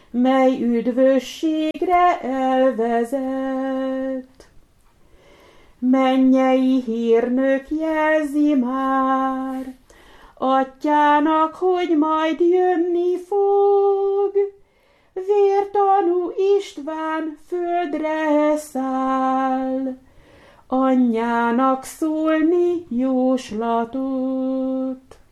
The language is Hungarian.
mely üdvösségre elvezet. Mennyei hírnök jelzi már atyának, hogy majd jönni fog. Vértanú István földre száll, anyjának szólni jóslatot.